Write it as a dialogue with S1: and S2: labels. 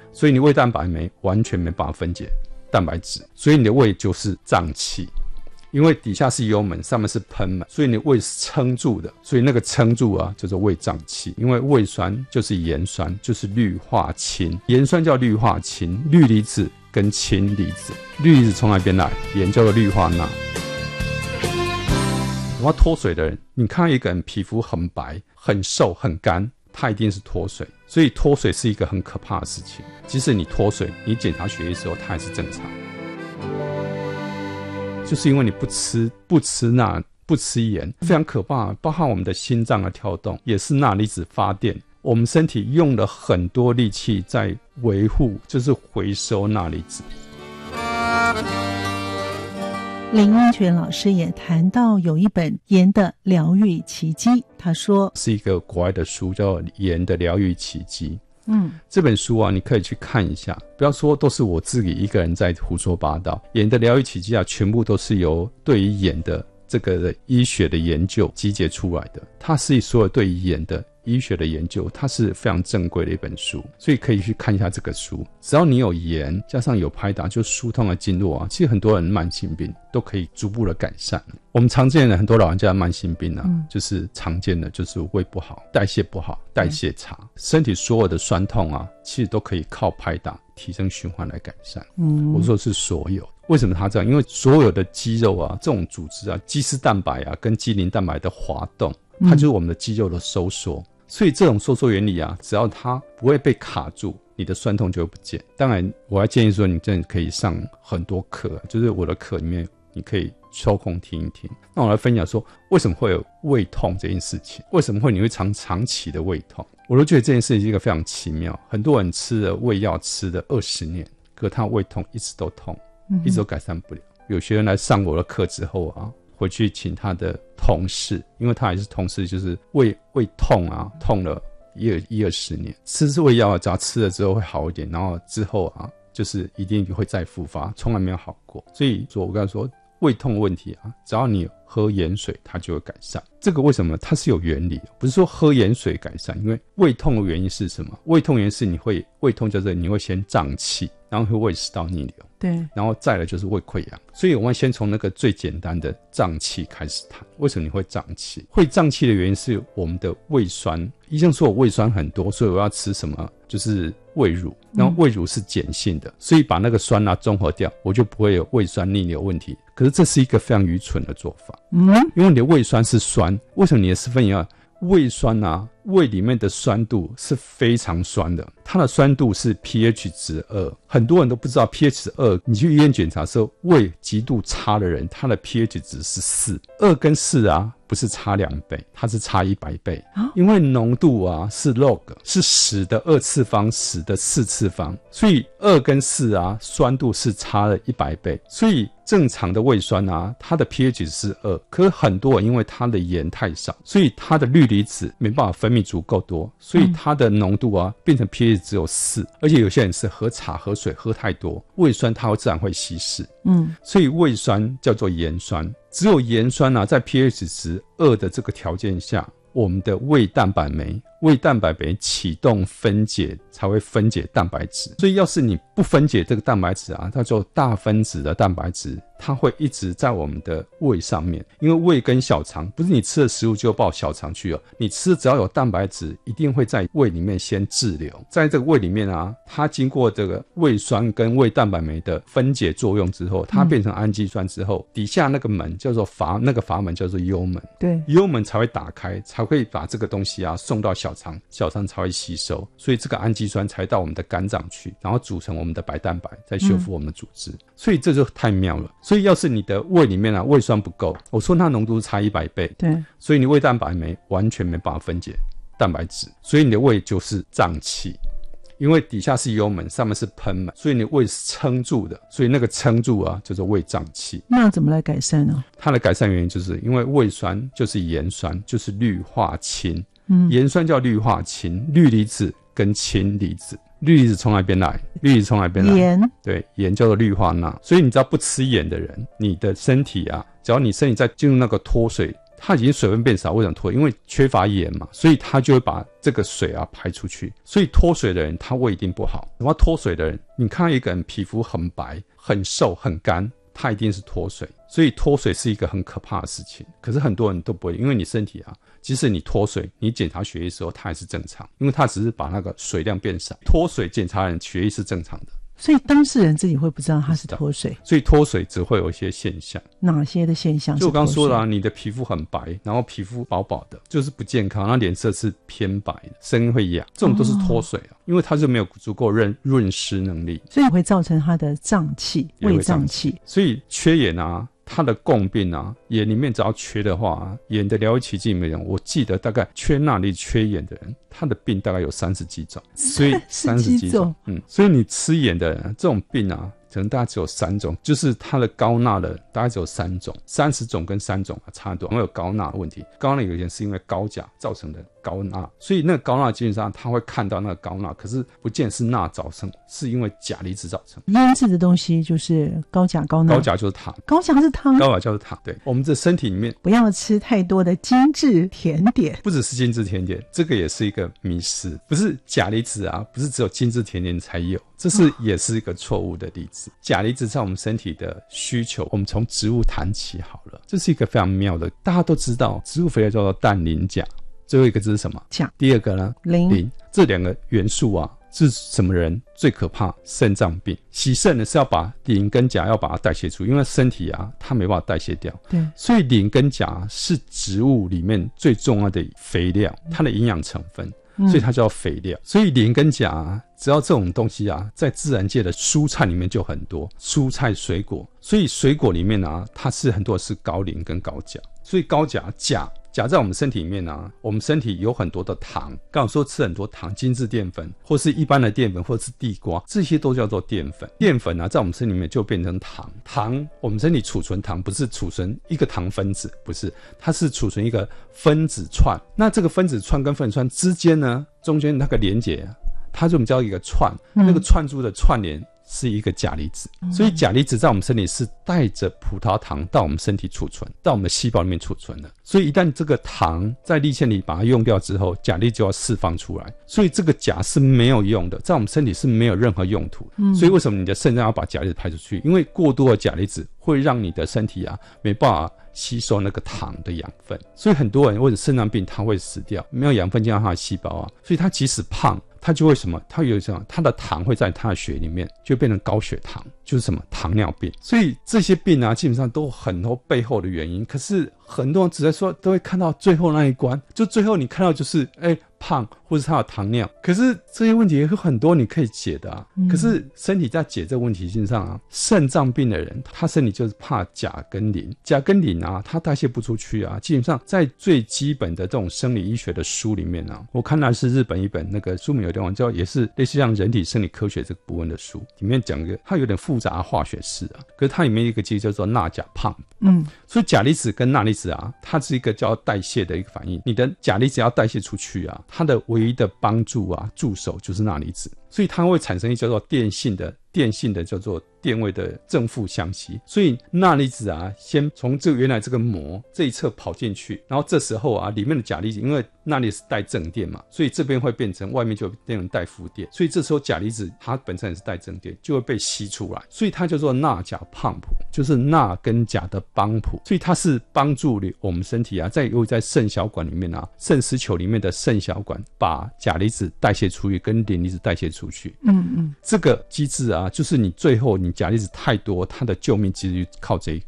S1: 所以你胃蛋白酶完全没办法分解蛋白质，所以你的胃就是胀气。因为底下是幽门，上面是贲门，所以你的胃是撑住的，所以那个撑住啊叫做胃胀气。因为胃酸就是盐酸，就是氯化氢，盐酸叫氯化氢，氯离子跟氢离子，氯离子从哪边来？盐叫做氯化钠。我要脱水的人，你看到一个人皮肤很白、很瘦、很干，他一定是脱水。所以脱水是一个很可怕的事情。即使你脱水，你检查血液的时候，它还是正常。就是因为你不吃钠、不吃盐，非常可怕。包含我们的心脏的跳动，也是钠离子发电。我们身体用了很多力气在维护，就是回收钠离子。
S2: 林英权老师也谈到有一本《盐的疗愈奇迹》，他说
S1: 是一个国外的书，叫《盐的疗愈奇迹》。这本书啊，你可以去看一下，不要说都是我自己一个人在胡说八道。盐的疗愈奇迹啊，全部都是由对于盐的这个医学的研究集结出来的，它是所有对于盐的医学的研究，它是非常正规的一本书，所以可以去看一下这个书。只要你有盐加上有拍打，就疏通的经络啊，其实很多人慢性病都可以逐步的改善。我们常见的很多老人家的慢性病啊，就是常见的就是胃不好、代谢不好、代谢差，身体所有的酸痛啊，其实都可以靠拍打提升循环来改善。我说是所有。为什么它这样？因为所有的肌肉啊，这种组织啊，肌丝蛋白啊跟肌磷蛋白的滑动，它就是我们的肌肉的收缩。所以这种收缩原理啊，只要它不会被卡住，你的酸痛就会不见。当然我还建议说你真的可以上很多课，就是我的课里面你可以抽空听一听。那我来分享说为什么会有胃痛这件事情，为什么你会长期的胃痛。我都觉得这件事情是一个非常奇妙。很多人吃了胃药吃了20年，可他胃痛一直都痛，一直都改善不了。有些人来上我的课之后啊，回去请他的同事，因为他还是同事，就是胃痛啊，痛了10-20年，吃胃药啊，只要吃了之后会好一点，然后之后啊，就是一定会再复发，从来没有好过。所以说我刚才说胃痛的问题啊，只要你喝盐水它就会改善。这个为什么？它是有原理的，不是说喝盐水改善。因为胃痛的原因是什么？胃痛原因是胃痛就是你会先胀气，然后会胃食道逆流，
S2: 对，
S1: 然后再来就是胃溃疡。所以我们先从那个最简单的胀气开始谈。为什么你会胀气？会胀气的原因是我们的胃酸。医生说我胃酸很多，所以我要吃什么？就是胃乳。然后胃乳是碱性的，所以把那个酸中和掉，我就不会有胃酸逆流问题。可是这是一个非常愚蠢的做法。因为你的胃酸是酸，为什么你的4分1二胃酸啊？胃里面的酸度是非常酸的，它的酸度是 pH 值2。很多人都不知道 pH 值2，你去医院检查的时候，胃极度差的人，他的 pH 值是4，2跟4啊不是差2倍，它是差100倍。因为浓度啊是 log， 是10的2次方，10的4次方，所以2跟4啊酸度是差了100倍。所以正常的胃酸啊，它的 pH 是2，可是很多人因为它的盐太少，所以它的氯离子没办法分泌足够多，所以它的浓度啊变成 pH 只有4。而且有些人是喝茶喝水喝太多，胃酸它自然会稀释。所以胃酸叫做盐酸。只有盐酸啊在 pH 值2的这个条件下，我们的胃蛋白酶启动分解，才会分解蛋白质。所以要是你不分解这个蛋白质啊，它就大分子的蛋白质，它会一直在我们的胃上面。因为胃跟小肠不是你吃的食物就到小肠去了，你吃只要有蛋白质，一定会在胃里面先滞留。在这个胃里面啊，它经过这个胃酸跟胃蛋白酶的分解作用之后，它变成氨基酸之后，底下那个门叫做那个阀门叫做幽门。
S2: 对，
S1: 幽门才会打开，才会把这个东西啊送到小肠，小肠才会吸收，所以这个氨基酸才到我们的肝脏去，然后组成我们的白蛋白，再修复我们的组织。所以这就太妙了。所以要是你的胃里面啊胃酸不够，我说它浓度差100倍，
S2: 对，
S1: 所以你胃蛋白酶完全没办法分解蛋白质，所以你的胃就是胀气。因为底下是幽门，上面是贲门，所以你胃是撑住的，所以那个撑住啊叫做胃胀气。
S2: 那怎么来改善呢？
S1: 它的改善原因就是因为胃酸就是盐酸，就是氯化氢。盐酸叫氯化氢，氯离子跟氢离子。氯离子从哪边来？盐。对，盐叫做氯化钠。所以你只要不吃盐的人，你的身体啊，只要你身体在进入那个脱水它已经水分变少，为什么脱？因为缺乏盐嘛，所以它就会把这个水啊排出去。所以脱水的人他胃一定不好。什么脱水的人？你看到一个人皮肤很白、很瘦、很干，他一定是脱水。所以脱水是一个很可怕的事情。可是很多人都不会，因为你身体啊，即使你脱水，你检查血液的时候它还是正常，因为它只是把那个水量变少。脱水检查人血液是正常的。
S2: 所以当事人自己会不知道他是脱水，
S1: 所以脱水只会有一些现象。
S2: 哪些的现象是脱水？
S1: 就我刚刚说了你的皮肤很白，然后皮肤薄薄的，就是不健康，然后脸色是偏白的，声音会哑，这种都是脱水因为它就没有足够润湿能力，
S2: 所以会造成它的胀气、胃胀气。
S1: 所以缺盐啊，它的共病啊，盐里面只要缺的话盐的疗愈奇迹里面，我记得大概缺钠离缺盐的人，他的病大概有30几种，所以30几种，所以你吃盐的人，这种病啊，可能大概只有3种，就是它的高钠的大概只有3种，30种跟3种差很多，会有高钠的问题。高钠有些是因为高钾造成的高钠，所以那个高钠基本上他会看到那个高钠，可是不见是钠造成，是因为钾离子造成。
S2: 腌制的东西就是高钾高钠，
S1: 高钾就是糖，
S2: 高钾是糖，
S1: 高钾就是糖。对，我们这身体里面
S2: 不要吃太多的精致甜点，
S1: 不只是精致甜点，这个也是一个迷思，不是钾离子啊，不是只有精致甜点才有，这是也是一个错误的例子。钾离子在我们身体的需求，我们从植物谈起好了，这是一个非常妙的，大家都知道植物肥料叫做氮磷钾，最后一个字是什么？钾。第二个呢？磷。这2个元素啊，是什么人最可怕？肾脏病。洗肾呢是要把磷跟钾要把它代谢出，因为身体啊它没办法代谢掉。对，所以磷跟钾是植物里面最重要的肥料，它的营养成分。所以它叫肥料。所以磷跟钾只要这种东西啊，在自然界的蔬菜里面就很多，蔬菜水果，所以水果里面啊，它是很多是高磷跟高钾。所以高钾钾在我们身体里面啊，我们身体有很多的糖，刚好说吃很多糖，精致淀粉或是一般的淀粉或是地瓜，这些都叫做淀粉。淀粉啊，在我们身体里面就变成糖。糖，我们身体储存糖不是储存一个糖分子，不是，它是储存一个分子串。那这个分子串跟分子串之间呢，中间那个连结啊，它就我们叫一个串，那个串珠的串联是一个钾离子。所以钾离子在我们身体是带着葡萄糖到我们身体储存，到我们的细胞里面储存的。所以一旦这个糖在粒线里把它用掉之后，钾离子就要释放出来，所以这个钾是没有用的，在我们身体是没有任何用途。所以为什么你的肾脏要把钾离子排出去？因为过多的钾离子会让你的身体啊没办法吸收那个糖的养分，所以很多人或者肾脏病他会死掉，没有养分进到他的细胞啊，所以他即使胖，他就会什么？他有什么？他的糖会在他的血里面就变成高血糖，就是什么糖尿病。所以这些病啊，基本上都有很多背后的原因。可是很多人只在说，都会看到最后那一关，就最后你看到就是胖或是他有糖尿，可是这些问题有很多你可以解的可是身体在解这个问题上啊，肾脏病的人他身体就是怕钾跟磷，钾跟磷啊，他代谢不出去啊。基本上在最基本的这种生理医学的书里面啊，我看到是日本一本那个书名有点忘记，也是类似像人体生理科学这个部分的书，里面讲一个它有点复杂的化学式可是它里面一个机制叫做钠钾pump。所以钾离子跟钠离子啊，它是一个叫代谢的一个反应，你的钾离子要代谢出去啊，它的唯一的帮助啊助手就是钠离子，所以它会产生一叫做电性的叫做电位的正负相吸。所以钠离子啊，先从这个原来这个膜这一侧跑进去，然后这时候啊，里面的钾离子因为钠离子带正电嘛，所以这边会变成外面就变成带负电，所以这时候钾离子它本身也是带正电，就会被吸出来，所以它叫做钠钾pump，就是钠跟钾的帮谱。所以它是帮助我们身体啊，在肾小管里面啊，肾丝球里面的肾小管把钾离子代谢出去跟磷离子代谢出去。这个机制啊，就是你最后你钾离子太多，它的救命机制靠这一个。